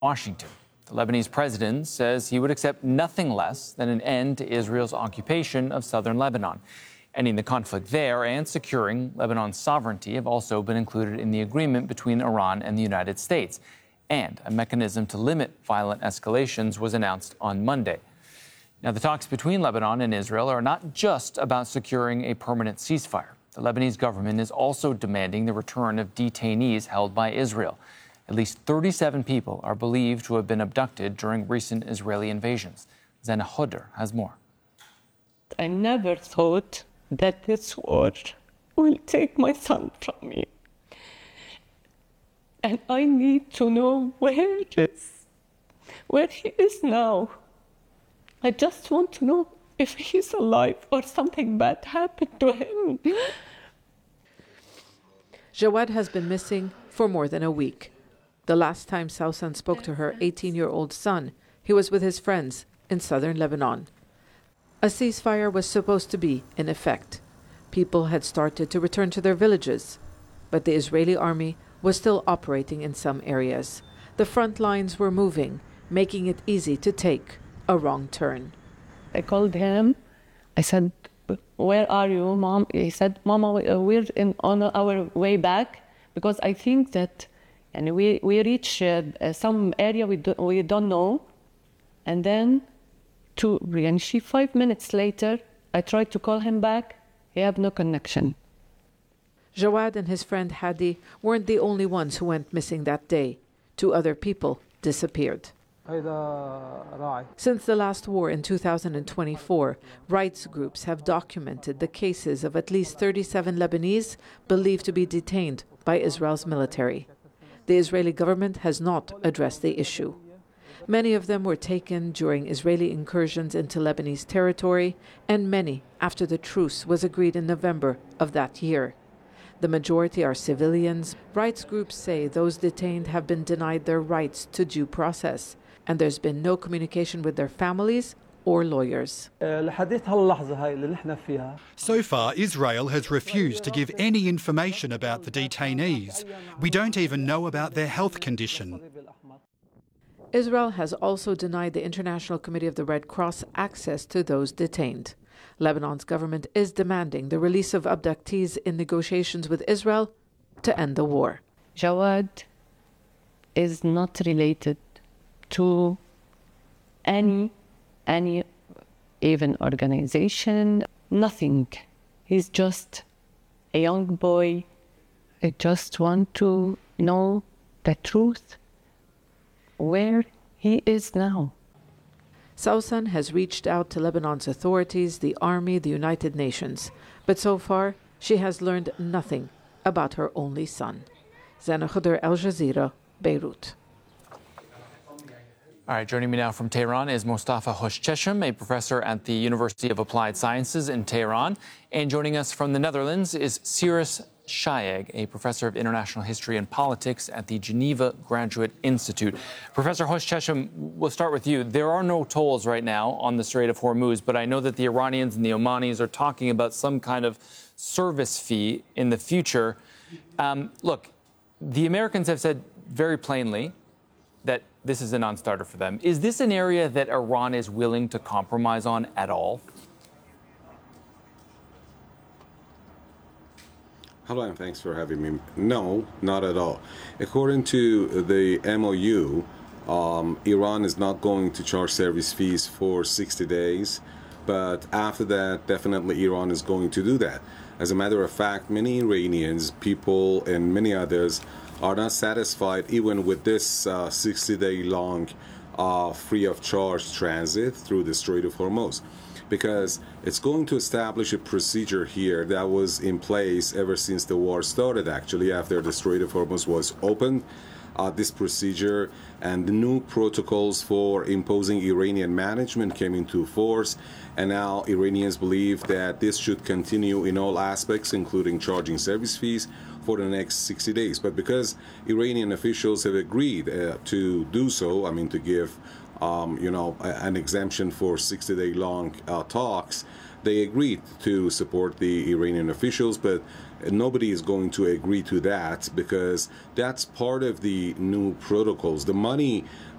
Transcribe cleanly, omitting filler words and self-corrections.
Washington. The Lebanese president says he would accept nothing less than an end to Israel's occupation of southern Lebanon. Ending the conflict there and securing Lebanon's sovereignty have also been included in the agreement between Iran and the United States. And a mechanism to limit violent escalations was announced on Monday. Now, the talks between Lebanon and Israel are not just about securing a permanent ceasefire. The Lebanese government is also demanding the return of detainees held by Israel. At least 37 people are believed to have been abducted during recent Israeli invasions. Zena Hodder has more. I never thought that this war will take my son from me. And I need to know where he is now. I just want to know if he's alive or something bad happened to him. Jawad has been missing for more than a week. The last time Sausan spoke to her 18-year-old son, he was with his friends in southern Lebanon. A ceasefire was supposed to be in effect. People had started to return to their villages, but the Israeli army was still operating in some areas. The front lines were moving, making it easy to take a wrong turn. I called him. I said, "Where are you, Mom?" He said, "Mama, we're on our way back because I think that and we reach some area we don't know." And then 5 minutes later, I tried to call him back. He had no connection. Jawad and his friend Hadi weren't the only ones who went missing that day. 2 other people disappeared. Since the last war in 2024, rights groups have documented the cases of at least 37 Lebanese believed to be detained by Israel's military. The Israeli government has not addressed the issue. Many of them were taken during Israeli incursions into Lebanese territory, and many after the truce was agreed in November of that year. The majority are civilians. Rights groups say those detained have been denied their rights to due process, and there's been no communication with their families or lawyers. So far, Israel has refused to give any information about the detainees. We don't even know about their health condition. Israel has also denied the International Committee of the Red Cross access to those detained. Lebanon's government is demanding the release of abductees in negotiations with Israel to end the war. Jawad is not related to any even organization, nothing. He's just a young boy. I just want to know the truth, where he is now. Sausan has reached out to Lebanon's authorities, the army, the United Nations, but so far she has learned nothing about her only son. Zena Hodder, Al Jazeera, Beirut. All right, joining me now from Tehran is Mostafa Hoshcheshem, a professor at the University of Applied Sciences in Tehran. And joining us from the Netherlands is Cyrus Shayeg, a professor of international history and politics at the Geneva Graduate Institute. Professor Hoshcheshem, we'll start with you. There are no tolls right now on the Strait of Hormuz, but I know that the Iranians and the Omanis are talking about some kind of service fee in the future. Look, the Americans have said very plainly that this is a non-starter for them. Is this an area that Iran is willing to compromise on at all? Hello, and thanks for having me. No, not at all. According to the MOU, Iran is not going to charge service fees for 60 days, but after that, definitely Iran is going to do that. As a matter of fact, many Iranians, people, and many others are not satisfied even with this 60-day-long free of charge transit through the Strait of Hormuz, because it's going to establish a procedure here that was in place ever since the war started, actually, after the Strait of Hormuz was opened. This procedure and the new protocols for imposing Iranian management came into force, and now Iranians believe that this should continue in all aspects, including charging service fees for the next 60 days. But because Iranian officials have agreed to do so, I mean, to give an exemption for 60-day-long talks, they agreed to support the Iranian officials, but nobody is going to agree to that because that's part of the new protocols. The money